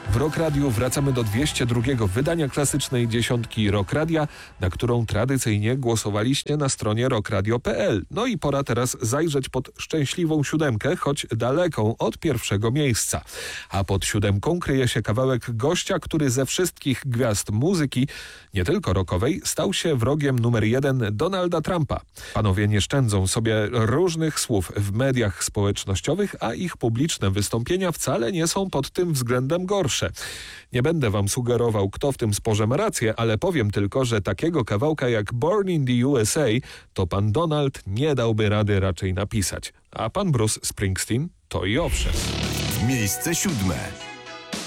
W Rock Radiu wracamy do 202 wydania klasycznej dziesiątki Rock Radia, na którą tradycyjnie głosowaliście na stronie rockradio.pl. No i pora teraz zajrzeć pod szczęśliwą siódemkę, choć daleką od pierwszego miejsca. A pod siódemką kryje się kawałek gościa, który ze wszystkich gwiazd muzyki, nie tylko rockowej, stał się wrogiem numer 1 Donalda Trumpa. Panowie nie szczędzą sobie różnych słów w mediach społecznościowych, a ich publiczne wystąpienia wcale nie są pod tym względem gorsze. Nie będę wam sugerował, kto w tym sporze ma rację, ale powiem tylko, że takiego kawałka jak Born in the USA to pan Donald nie dałby rady raczej napisać. A pan Bruce Springsteen to i owszem. Miejsce 7.